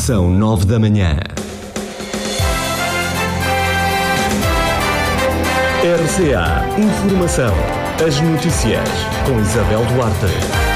São 9 da manhã. RCA Informação. As notícias com Isabel Duarte.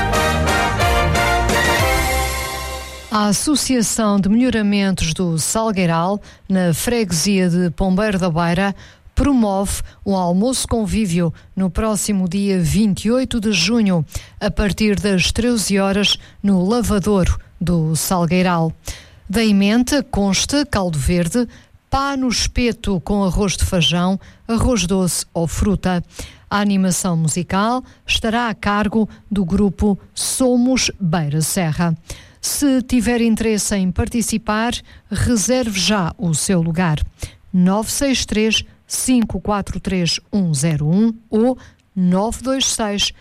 A Associação de Melhoramentos do Salgueiral, na freguesia de Pombeiro da Beira, promove um almoço convívio no próximo dia 28 de junho, a partir das 13 horas, no Lavadouro do Salgueiral. Da emenda consta caldo verde, pá no espeto com arroz de feijão, arroz doce ou fruta. A animação musical estará a cargo do grupo Somos Beira Serra. Se tiver interesse em participar, reserve já o seu lugar. 963 543 101 ou 926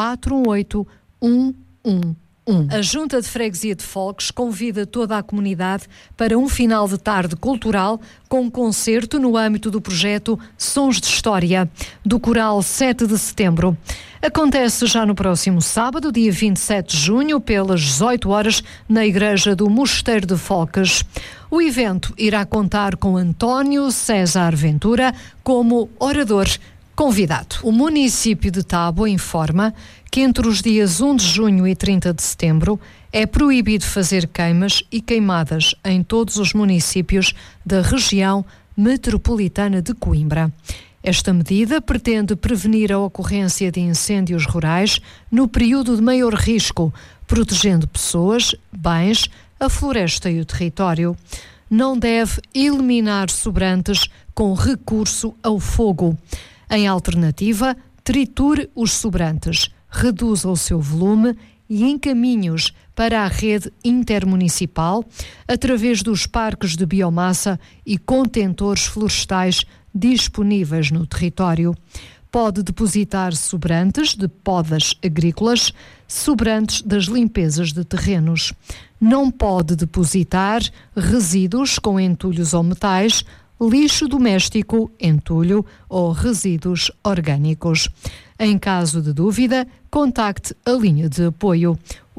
418 111. A Junta de Freguesia de Folques convida toda a comunidade para um final de tarde cultural com concerto no âmbito do projeto Sons de História, do Coral 7 de Setembro. Acontece já no próximo sábado, dia 27 de junho, pelas 18 horas, na Igreja do Mosteiro de Folques. O evento irá contar com António César Ventura como orador convidado. O município de Tábua informa que entre os dias 1 de junho e 30 de setembro é proibido fazer queimas e queimadas em todos os municípios da região metropolitana de Coimbra. Esta medida pretende prevenir a ocorrência de incêndios rurais no período de maior risco, protegendo pessoas, bens, a floresta e o território. Não deve eliminar sobrantes com recurso ao fogo. Em alternativa, triture os sobrantes, reduza o seu volume e encaminhe-os para a rede intermunicipal através dos parques de biomassa e contentores florestais disponíveis no território. Pode depositar sobrantes de podas agrícolas, sobrantes das limpezas de terrenos. Não pode depositar resíduos com entulhos ou metais, lixo doméstico, entulho ou resíduos orgânicos. Em caso de dúvida, contacte a linha de apoio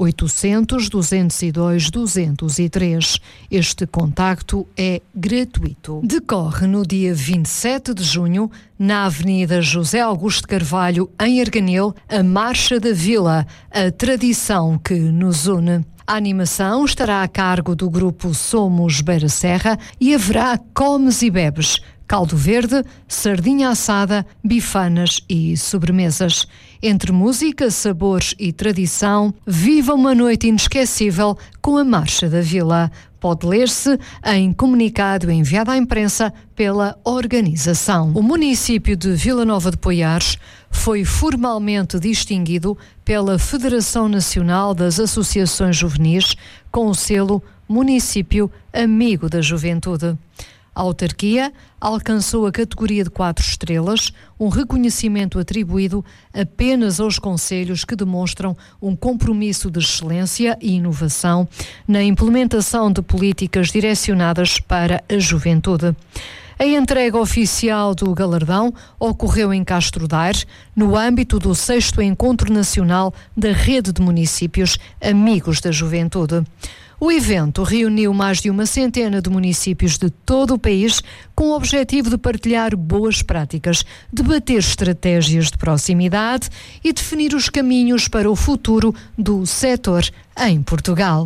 800 202 203. Este contacto é gratuito. Decorre no dia 27 de junho, na Avenida José Augusto de Carvalho, em Arganil, a Marcha da Vila, a tradição que nos une. A animação estará a cargo do grupo Somos Beira Serra e haverá comes e bebes, caldo verde, sardinha assada, bifanas e sobremesas. Entre música, sabores e tradição, viva uma noite inesquecível com a Marcha da Vila. Pode ler-se em comunicado enviado à imprensa pela organização. O município de Vila Nova de Poiares foi formalmente distinguido pela Federação Nacional das Associações Juvenis com o selo Município Amigo da Juventude. A autarquia alcançou a categoria de 4 estrelas, um reconhecimento atribuído apenas aos concelhos que demonstram um compromisso de excelência e inovação na implementação de políticas direcionadas para a juventude. A entrega oficial do galardão ocorreu em Castro Daire, no âmbito do 6º Encontro Nacional da Rede de Municípios Amigos da Juventude. O evento reuniu mais de uma centena de municípios de todo o país com o objetivo de partilhar boas práticas, debater estratégias de proximidade e definir os caminhos para o futuro do setor em Portugal.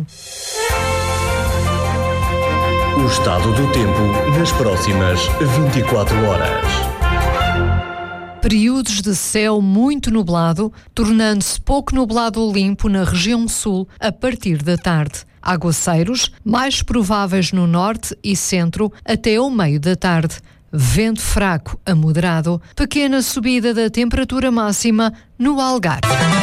O estado do tempo nas próximas 24 horas. Períodos de céu muito nublado, tornando-se pouco nublado ou limpo na região sul a partir da tarde. Aguaceiros mais prováveis no norte e centro até ao meio da tarde. Vento fraco a moderado. Pequena subida da temperatura máxima no Algarve.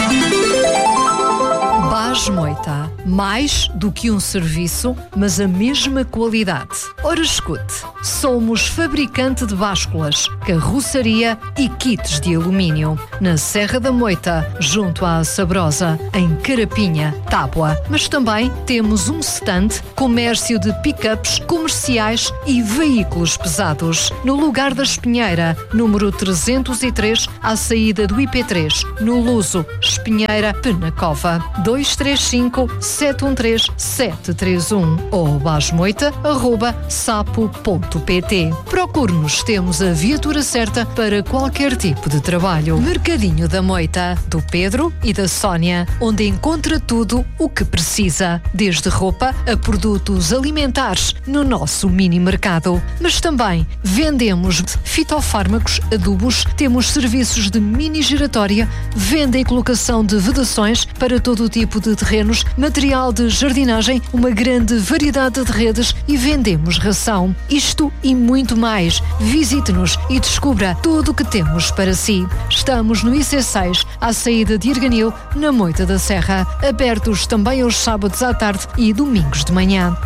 Bás Moita. Mais do que um serviço, mas a mesma qualidade. Ora escute, somos fabricante de básculas, carroçaria e kits de alumínio. Na Serra da Moita, junto à Sabrosa, em Carapinha, Tábua. Mas também temos um stand, comércio de pick-ups comerciais e veículos pesados. No lugar da Espinheira, número 303, à saída do IP3, no Luso, Espinheira, Penacova. 235-713-731 ou basmoita@sapo.pt. Procure-nos, temos a viatura certa para qualquer tipo de trabalho. Mercadinho da Moita, do Pedro e da Sónia, onde encontra tudo o que precisa, desde roupa a produtos alimentares no nosso mini mercado. Mas também vendemos fitofármacos, adubos, temos serviços de mini giratória, venda e colocação de vedações para todo o tipo de terrenos, material de jardinagem, uma grande variedade de redes e vendemos ração. Isto e muito mais. Visite-nos e descubra tudo o que temos para si. Estamos no IC6, à saída de Arganil, na Moita da Serra. Abertos também aos sábados à tarde e domingos de manhã.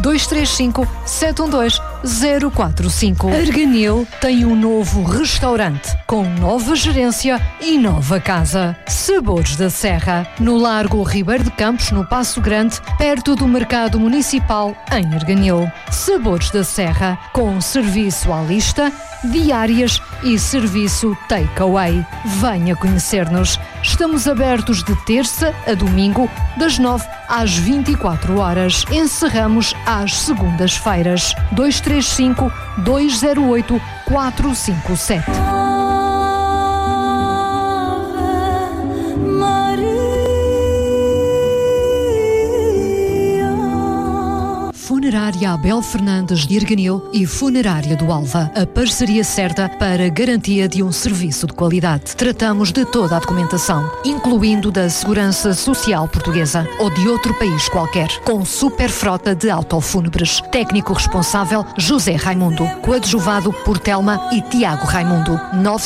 235-712-045. Arganil tem um novo restaurante, com nova gerência e nova casa. Sabores da Serra, no Largo Ribeiro de Campos, no Passo Grande, perto do Mercado Municipal, em Arganil. Sabores da Serra, com serviço à lista, diárias e serviço take-away. Venha conhecer-nos. Estamos abertos de terça a domingo, das 9 às 24 horas. Encerramos às segundas-feiras. 235-208-457. Funerária Abel Fernandes de Arganil e Funerária do Alva. A parceria certa para a garantia de um serviço de qualidade. Tratamos de toda a documentação, incluindo da Segurança Social Portuguesa ou de outro país qualquer. Com super frota de autofúnebres. Técnico responsável José Raimundo. Coadjuvado por Telma e Tiago Raimundo.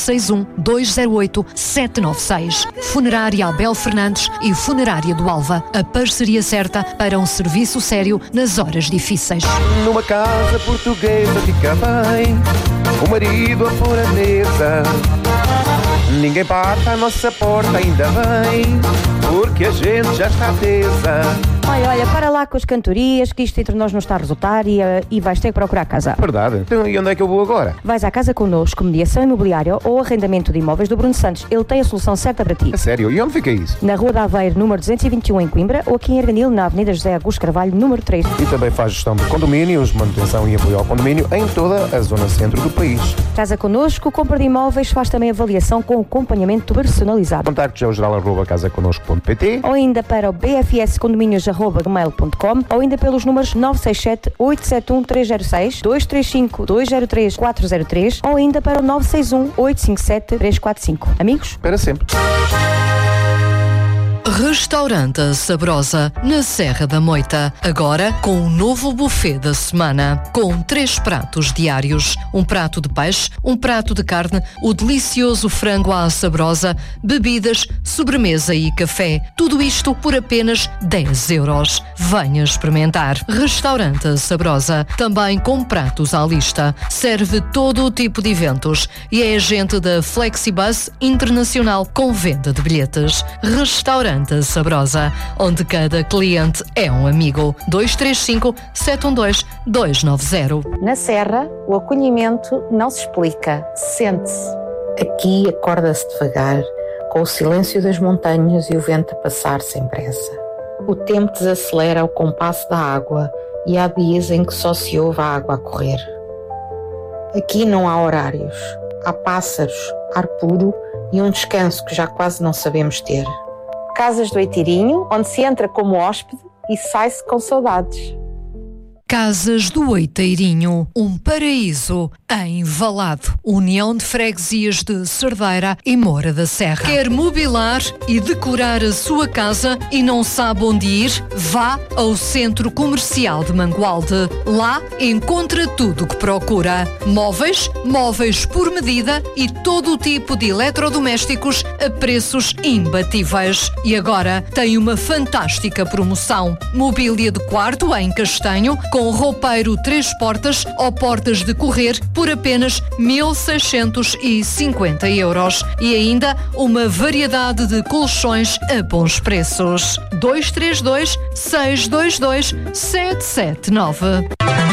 961-208-796. Funerária Abel Fernandes e Funerária do Alva. A parceria certa para um serviço sério nas horas difíceis. Numa casa portuguesa fica bem o marido a pôr a mesa. Ninguém bate à nossa porta, ainda bem, porque a gente já está tesa. Olha, para lá com as cantorias, que isto entre nós não está a resultar e vais ter que procurar casa. Verdade. Então, e onde é que eu vou agora? Vais à Casa Connosco, mediação imobiliária ou arrendamento de imóveis do Bruno Santos. Ele tem a solução certa para ti. A sério? E onde fica isso? Na Rua da Aveiro, número 221 em Coimbra, ou aqui em Arganil, na Avenida José Augusto Carvalho, número 3. E também faz gestão de condomínios, manutenção e apoio ao condomínio em toda a zona centro do país. Casa Connosco, compra de imóveis, faz também avaliação com acompanhamento personalizado. Contactos é o geral@casaconosco.pt ou ainda para o bfscondomínios@gmail.com ou ainda pelos números 967-871-306, 235-203-403 ou ainda para o 961-857-345. Amigos? Para sempre. Restaurante Sabrosa, na Serra da Moita. Agora com um novo buffet da semana. Com 3 pratos diários. Um prato de peixe, um prato de carne, o delicioso frango à Sabrosa, bebidas, sobremesa e café. Tudo isto por apenas 10 euros. Venha experimentar. Restaurante Sabrosa, também com pratos à lista. Serve todo o tipo de eventos e é agente da Flexibus Internacional com venda de bilhetes. Restaurante Sabrosa, onde cada cliente é um amigo. 235-712-290. Na Serra, o acolhimento não se explica, sente-se. Aqui acorda-se devagar, com o silêncio das montanhas e o vento a passar sem pressa. O tempo desacelera ao compasso da água e há dias em que só se ouve a água a correr. Aqui não há horários, há pássaros, ar puro e um descanso que já quase não sabemos ter. Casas do Oitirinho, onde se entra como hóspede e sai-se com saudades. Casas do Oiteirinho, um paraíso em Valado, União de Freguesias de Cerdeira e Moura da Serra. Quer mobilar e decorar a sua casa e não sabe onde ir? Vá ao Centro Comercial de Mangualde. Lá encontra tudo o que procura. Móveis, móveis por medida e todo o tipo de eletrodomésticos a preços imbatíveis. E agora tem uma fantástica promoção. Mobília de quarto em castanho com com roupeiro 3 portas ou portas de correr por apenas 1.650 euros. E ainda uma variedade de colchões a bons preços. 232 622 779.